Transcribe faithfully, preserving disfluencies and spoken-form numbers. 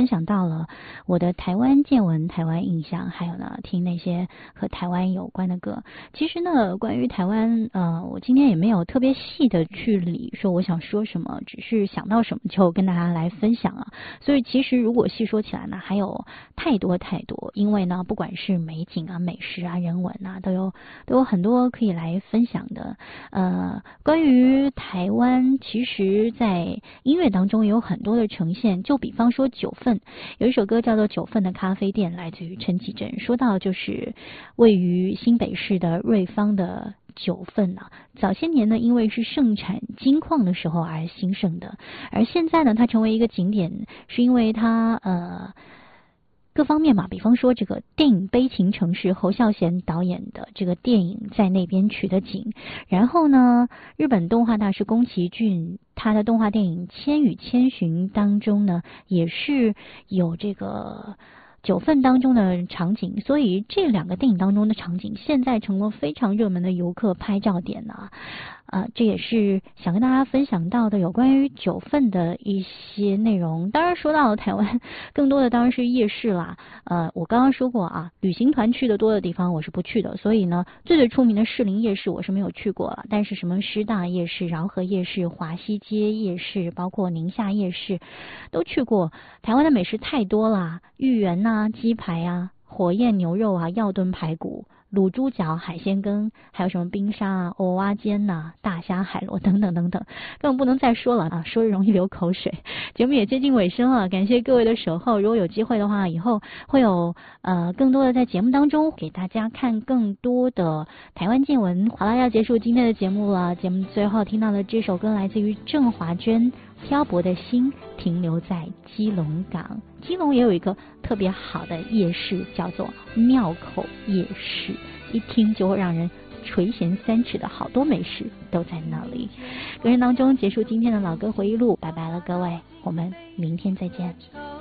分享到了我的台湾见闻、台湾印象，还有呢听那些和台湾有关的歌。其实呢，关于台湾，呃，我今天也没有特别细的去理说我想说什么，只是想到什么就跟大家来分享啊。所以其实如果细说起来呢，还有太多太多，因为呢，不管是美景啊、美食啊、人文啊，都有都有很多可以来分享的。呃，关于台湾，其实在音乐当中有很多的呈现，就比方说九份，有一首歌叫做《九份的咖啡店》，来自于陈绮贞。说到就是位于新北市的瑞芳的九份啊，早些年呢，因为是盛产金矿的时候而兴盛的，而现在呢，它成为一个景点，是因为它呃。各方面嘛，比方说这个电影《悲情城市》，侯孝贤导演的这个电影在那边取的景，然后呢，日本动画大师宫崎骏他的动画电影《千与千寻》当中呢，也是有这个九份当中的场景，所以这两个电影当中的场景现在成了非常热门的游客拍照点啊。呃，这也是想跟大家分享到的有关于九份的一些内容。当然说到了台湾，更多的当然是夜市啦。呃，我刚刚说过啊，旅行团去的多的地方我是不去的，所以呢，最最出名的士林夜市我是没有去过了。但是什么师大夜市、饶河夜市、华西街夜市，包括宁夏夜市，都去过。台湾的美食太多啦，芋圆呐、鸡排啊、火焰牛肉啊、药炖排骨、卤猪脚、海鲜羹，还有什么冰沙啊、蚵仔煎呐、大虾海螺等等等等，根本不能再说了啊，说着容易流口水。节目也接近尾声了，感谢各位的守候。如果有机会的话，以后会有呃更多的在节目当中给大家看更多的台湾见闻。好了，要结束今天的节目了。节目最后听到的这首歌来自于郑华娟，《漂泊的心停留在基隆港》。基隆也有一个特别好的夜市，叫做庙口夜市，一听就会让人垂涎三尺的好多美食都在那里。歌声当中结束今天的老歌回忆录，拜拜了各位，我们明天再见。